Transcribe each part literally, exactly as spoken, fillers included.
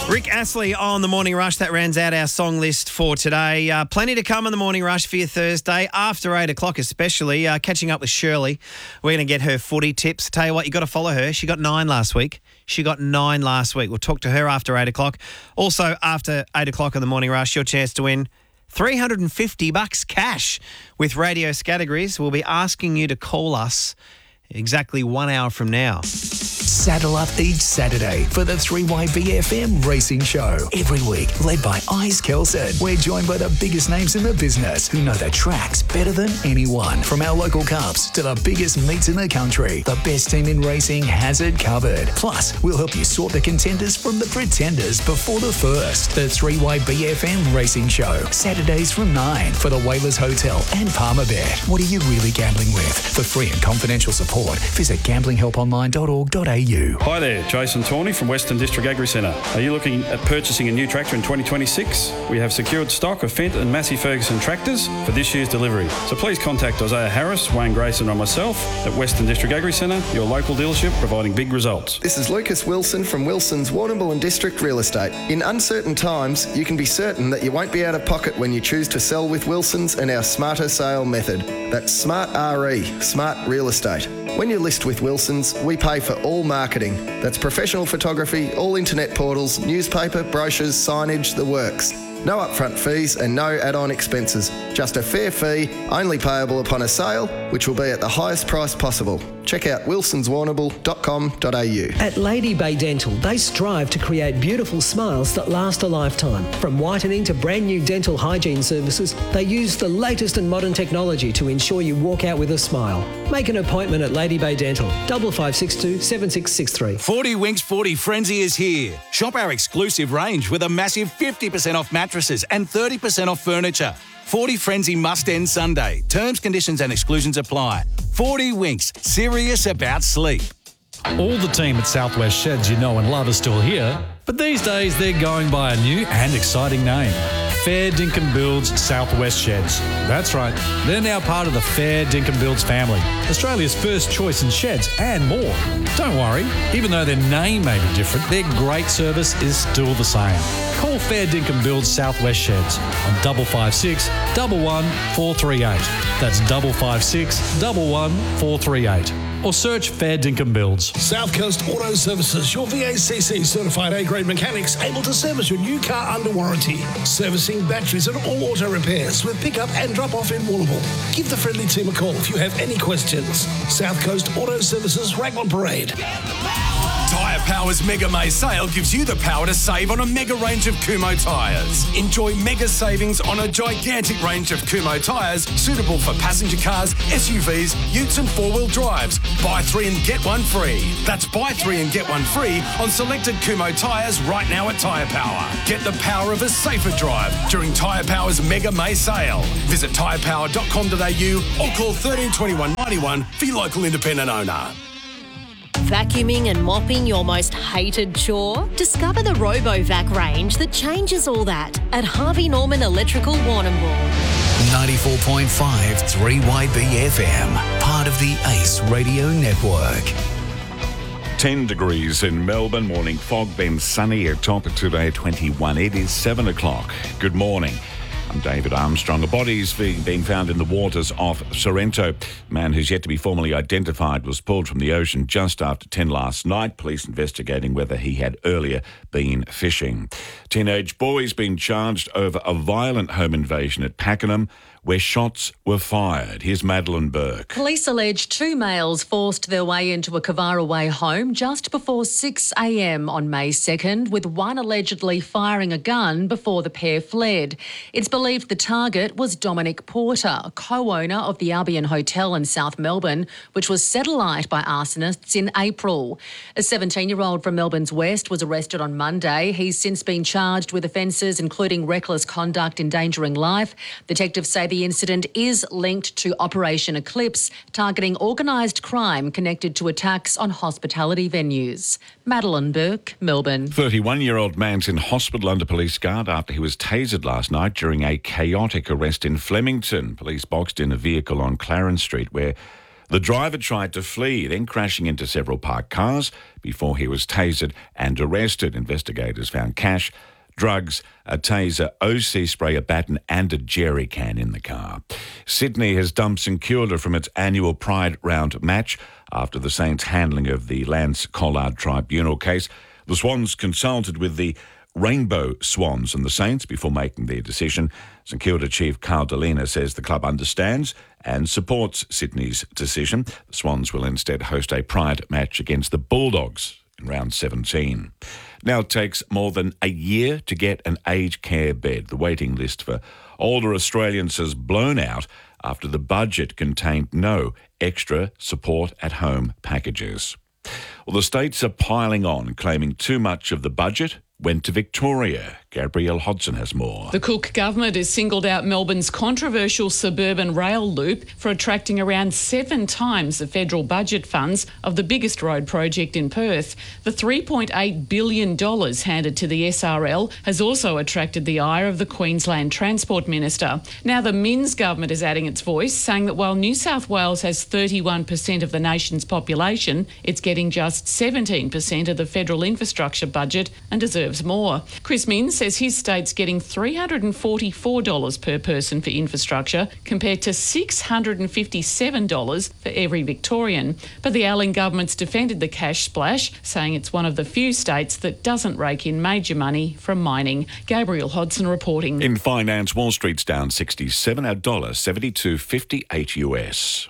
Rick Astley on The Morning Rush. That rounds out our song list for today. Uh, plenty to come on The Morning Rush for your Thursday, after eight o'clock especially. Uh, catching up with Shirley. We're going to get her footy tips. Tell you what, you got to follow her. She got nine last week. She got nine last week. We'll talk to her after eight o'clock. Also, after eight o'clock on The Morning Rush, your chance to win three hundred fifty bucks cash with Radio Categories. We'll be asking you to call us exactly one hour from now. Saddle up each Saturday for the three Y B F M Racing Show. Every week, led by Ice Kelson. We're joined by the biggest names in the business who know the tracks better than anyone. From our local cups to the biggest meets in the country, the best team in racing has it covered. Plus, we'll help you sort the contenders from the pretenders before the first. The three Y B F M Racing Show. Saturdays from nine for the Whalers Hotel and Palmerbet. What are you really gambling with? For free and confidential support, visit gambling help online dot org dot a u. Hi there, Jason Tawney from Western District Agri Centre. Are you looking at purchasing a new tractor in twenty twenty-six? We have secured stock of Fendt and Massey Ferguson tractors for this year's delivery. So please contact Isaiah Harris, Wayne Grayson or myself at Western District Agri Centre, your local dealership providing big results. This is Lucas Wilson from Wilson's Warrnambool and District Real Estate. In uncertain times, you can be certain that you won't be out of pocket when you choose to sell with Wilson's and our Smarter Sale method. That's Smart R E, Smart Real Estate. When you list with Wilson's, we pay for all marketing. That's professional photography, all internet portals, newspaper, brochures, signage, the works. No upfront fees and no add-on expenses. Just a fair fee, only payable upon a sale, which will be at the highest price possible. Check out wilsons warrnambool dot com dot a u. At Lady Bay Dental, they strive to create beautiful smiles that last a lifetime. From whitening to brand new dental hygiene services, they use the latest and modern technology to ensure you walk out with a smile. Make an appointment at Lady Bay Dental, double five six two seven six six three. forty Winks forty Frenzy is here. Shop our exclusive range with a massive fifty percent off mattresses and thirty percent off furniture. forty Frenzy must end Sunday. Terms, conditions and exclusions apply. forty Winks, serious about sleep. All the team at Southwest Sheds you know and love are still here, but these days they're going by a new and exciting name. Fair Dinkum Builds Southwest Sheds. That's right, they're now part of the Fair Dinkum Builds family, Australia's first choice in sheds and more. Don't worry, even though their name may be different, their great service is still the same. Call Fair Dinkum Builds Southwest Sheds on double five six double one four three eight. That's double five six double one four three eight. Or search Fair Dinkum Builds. South Coast Auto Services, your V A C C certified A-grade mechanics able to service your new car under warranty. Servicing batteries and all auto repairs with pick-up and drop-off in Warrnambool. Give the friendly team a call if you have any questions. South Coast Auto Services, Raglan Parade. Tyre Power's Mega May sale gives you the power to save on a mega range of Kumho tyres. Enjoy mega savings on a gigantic range of Kumho tyres suitable for passenger cars, S U Vs, utes and four-wheel drives. Buy three and get one free. That's buy three and get one free on selected Kumho tyres right now at Tyre Power. Get the power of a safer drive during Tyre Power's Mega May sale. Visit tyre power dot com dot a u or call thirteen twenty-one ninety-one for your local independent owner. Vacuuming and mopping your most hated chore? Discover the RoboVac range that changes all that at Harvey Norman Electrical Warrnambool. ninety-four point five three Y B F M, part of the Ace Radio Network. ten degrees in Melbourne, morning fog, then sunny, a top of today twenty-one. It is seven o'clock. Good morning. I'm David Armstrong. A body's being, being found in the waters off Sorrento. A man who's yet to be formally identified was pulled from the ocean just after ten last night. Police investigating whether he had earlier been fishing. Teenage boys being charged over a violent home invasion at Pakenham, where shots were fired. Here's Madeline Burke. Police allege two males forced their way into a Kavara Way home just before six a m on May second, with one allegedly firing a gun before the pair fled. It's believed the target was Dominic Porter, co-owner of the Albion Hotel in South Melbourne, which was set alight by arsonists in April. A seventeen-year-old from Melbourne's West was arrested on Monday. He's since been charged with offences including reckless conduct, endangering life. Detectives say the The incident is linked to Operation Eclipse, targeting organised crime connected to attacks on hospitality venues. Madeline Burke, Melbourne. thirty-one-year-old man's in hospital under police guard after he was tasered last night during a chaotic arrest in Flemington. Police boxed in a vehicle on Clarence Street where The driver tried to flee, then crashing into several parked cars before he was tasered and arrested. Investigators found cash, drugs, a taser, O C spray, a baton and a jerry can in the car. Sydney has dumped St Kilda from its annual Pride Round match after the Saints' handling of the Lance Collard Tribunal case. The Swans consulted with the Rainbow Swans and the Saints before making their decision. St Kilda chief Carl Delina says the club understands and supports Sydney's decision. The Swans will instead host a Pride match against the Bulldogs in round seventeen. Now it takes more than a year to get an aged care bed. The waiting list for older Australians has blown out after the budget contained no extra support at home packages. Well, the states are piling on, claiming too much of the budget went to Victoria. Gabrielle Hodson has more. The Cook government has singled out Melbourne's controversial suburban rail loop for attracting around seven times the federal budget funds of the biggest road project in Perth. The three point eight billion dollars handed to the S R L has also attracted the ire of the Queensland Transport Minister. Now the Minns government is adding its voice, saying that while New South Wales has thirty-one percent of the nation's population, it's getting just seventeen percent of the federal infrastructure budget and deserves more. Chris Minns says his state's getting three hundred forty-four dollars per person for infrastructure compared to six hundred fifty-seven dollars for every Victorian. But the Allen government's defended the cash splash, saying it's one of the few states that doesn't rake in major money from mining. Gabrielle Hodson reporting. In finance, Wall Street's down sixty-seven, a dollar seventy-two fifty-eight U S.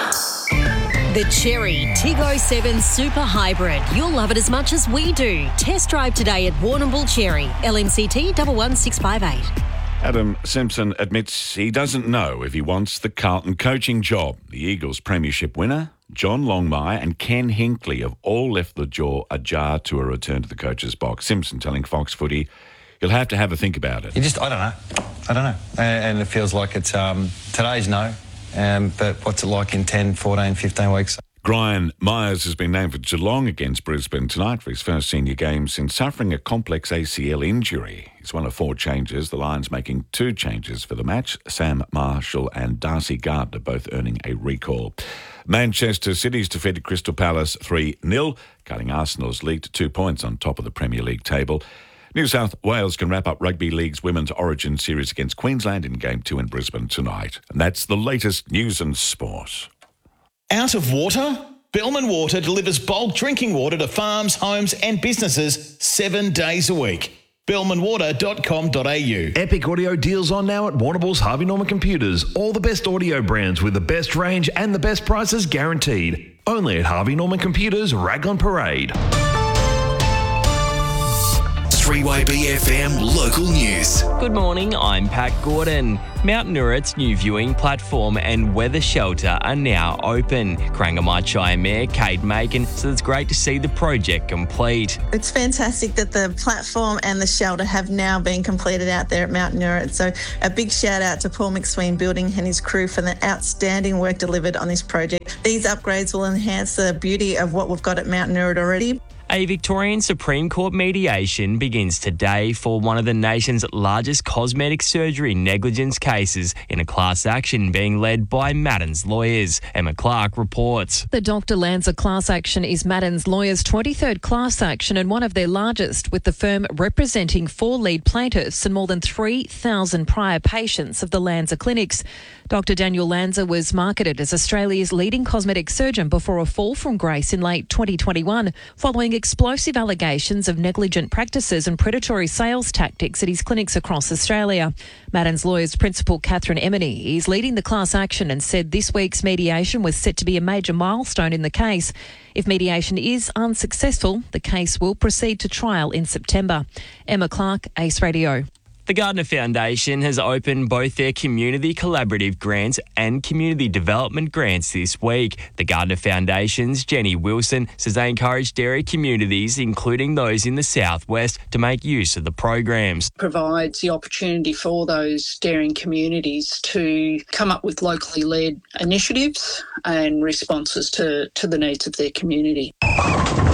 The Chery Tiggo seven Super Hybrid. You'll love it as much as we do. Test drive today at Warrnambool Chery. L M C T one one six five eight. Adam Simpson admits he doesn't know if he wants the Carlton coaching job. The Eagles premiership winner, John Longmire and Ken Hinkley have all left the jaw ajar to a return to the coach's box. Simpson telling Fox Footy he'll have to have a think about it. You just, I don't know. I don't know. And, and it feels like it's, um, today's no. Um, but what's it like in ten, fourteen, fifteen weeks? Brian Myers has been named for Geelong against Brisbane tonight for his first senior game since suffering a complex A C L injury. He's one of four changes. The Lions making two changes for the match. Sam Marshall and Darcy Gardner both earning a recall. Manchester City's defeated Crystal Palace three nil, cutting Arsenal's lead to two points on top of the Premier League table. New South Wales can wrap up Rugby League's Women's Origin Series against Queensland in Game two in Brisbane tonight. And that's the latest news and sport. Out of water? Bellman Water delivers bulk drinking water to farms, homes and businesses seven days a week. bellman water dot com dot a u. Epic audio deals on now at Warrnambool's Harvey Norman Computers. All the best audio brands with the best range and the best prices guaranteed. Only at Harvey Norman Computers, Raglan Parade. three Y B F M local news. Good morning, I'm Pat Gordon. Mount Nurit's new viewing platform and weather shelter are now open. Corangamite Shire Mayor Kate Macon says it's great to see the project complete. It's fantastic that the platform and the shelter have now been completed out there at Mount Nurit. So a big shout out to Paul McSween Building and his crew for the outstanding work delivered on this project. These upgrades will enhance the beauty of what we've got at Mount Nurit already. A Victorian Supreme Court mediation begins today for one of the nation's largest cosmetic surgery negligence cases in a class action being led by Madden's lawyers. Emma Clark reports. The Doctor Lanza class action is Madden's lawyers' twenty-third class action and one of their largest, with the firm representing four lead plaintiffs and more than three thousand prior patients of the Lanza clinics. Doctor Daniel Lanza was marketed as Australia's leading cosmetic surgeon before a fall from grace in late twenty twenty-one, following explosive allegations of negligent practices and predatory sales tactics at his clinics across Australia. Madden's lawyers principal Catherine Emeny is leading the class action and said this week's mediation was set to be a major milestone in the case. If mediation is unsuccessful, the case will proceed to trial in September. Emma Clark, Ace Radio. The Gardner Foundation has opened both their Community Collaborative Grants and Community Development Grants this week. The Gardner Foundation's Jenny Wilson says they encourage dairy communities, including those in the southwest, to make use of the programs. Provides the opportunity for those dairying communities to come up with locally led initiatives and responses to, to the needs of their community.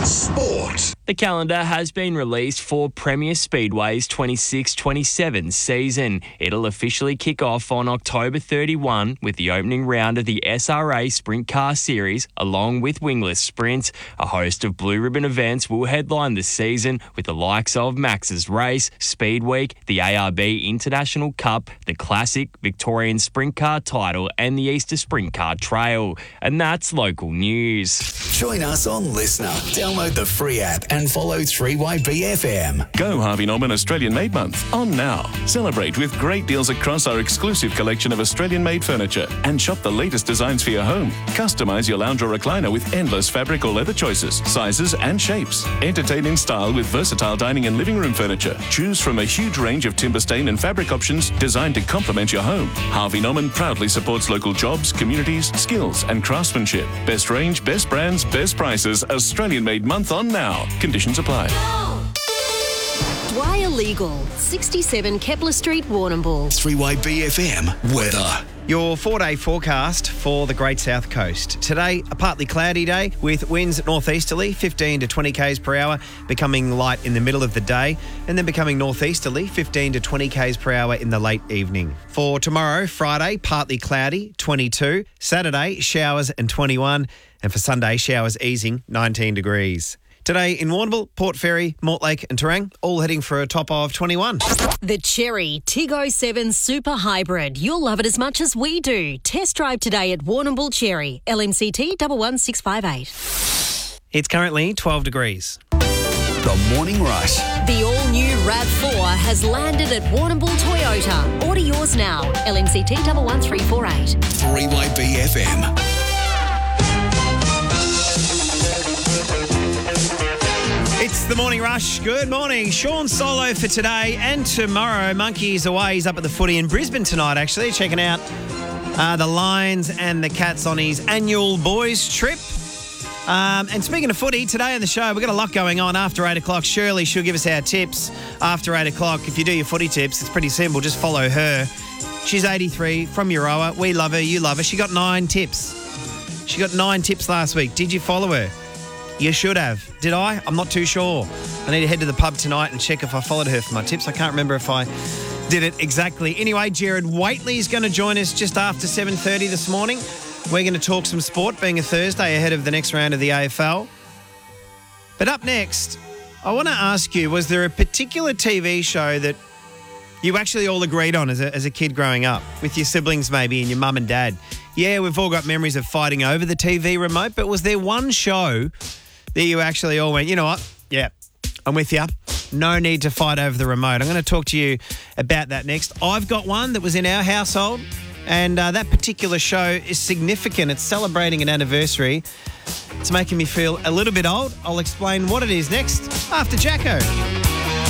Sport. The calendar has been released for Premier Speedway's twenty-six twenty-seven season. It'll officially kick off on October thirty-first with the opening round of the S R A Sprint Car Series, along with Wingless Sprint. A host of Blue Ribbon events will headline the season with the likes of Max's Race, Speed Week, the A R B International Cup, the Classic, Victorian Sprint Car Title and the Easter Sprint Car Trail. And that's local news. Join us on Listener. Download the free app and follow three Y B F M. Go Harvey Norman Australian Made Month on now. Celebrate with great deals across our exclusive collection of Australian made furniture and shop the latest designs for your home. Customise your lounge or recliner with endless fabric or leather choices, sizes and shapes. Entertain in style with versatile dining and living room furniture. Choose from a huge range of timber stain and fabric options designed to complement your home. Harvey Norman proudly supports local jobs, communities, skills and craftsmanship. Best range, best brands, best prices. Australian Made Month on now. Conditions apply. Dwyer Legal, sixty-seven Kepler Street, Warrnambool. three Y B F M weather. Your four-day forecast for the Great South Coast. Today, a partly cloudy day with winds northeasterly, fifteen to twenty k's per hour, becoming light in the middle of the day, and then becoming northeasterly, fifteen to twenty k's per hour in the late evening. For tomorrow, Friday, partly cloudy, twenty-two. Saturday, showers and twenty-one. And for Sunday, showers easing, nineteen degrees. Today in Warrnambool, Port Fairy, Mortlake and Terang, all heading for a top of twenty-one. The Cherry Tig oh seven Super Hybrid. You'll love it as much as we do. Test drive today at Warrnambool Cherry. L M C T one one six five eight. It's currently twelve degrees. The Morning Rush. The all-new RAV four has landed at Warrnambool Toyota. Order yours now. L M C T one one three four eight. three Y B F M. It's the Morning Rush. Good morning. Sean solo for today and tomorrow. Monkey's away. He's up at the footy in Brisbane tonight, actually, checking out uh, the Lions and the Cats on his annual boys trip. Um, and speaking of footy, today on the show, we've got a lot going on after eight o'clock. Shirley, she'll give us our tips after eight o'clock. If you do your footy tips, it's pretty simple. Just follow her. She's eighty-three, from Euroa. We love her. You love her. She got nine tips. She got nine tips last week. Did you follow her? You should have. Did I? I'm not too sure. I need to head to the pub tonight and check if I followed her for my tips. I can't remember if I did it exactly. Anyway, Jared Waitley is going to join us just after seven thirty this morning. We're going to talk some sport, being a Thursday ahead of the next round of the A F L. But up next, I want to ask you, was there a particular T V show that you actually all agreed on as a, as a kid growing up, with your siblings maybe and your mum and dad? Yeah, we've all got memories of fighting over the T V remote, but was there one show that you actually all went, you know what, yeah, I'm with you. No need to fight over the remote. I'm going to talk to you about that next. I've got one that was in our household, and uh, that particular show is significant. It's celebrating an anniversary. It's making me feel a little bit old. I'll explain what it is next after Jacko.